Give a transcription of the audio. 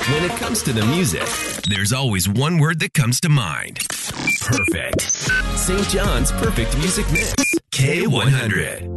When it comes to the music, there's always one word that comes to mind. Perfect. St. John's Perfect Music Mix. K100.